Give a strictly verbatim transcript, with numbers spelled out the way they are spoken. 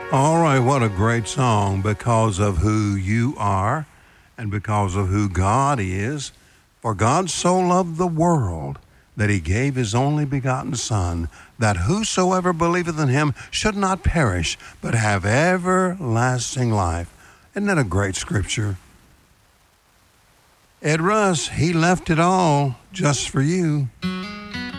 All right, what a great song because of who you are and because of who God is. For God so loved the world that he gave his only begotten Son, that whosoever believeth in him should not perish, but have everlasting life. Isn't that a great scripture? Ed Russ, he left it all just for you.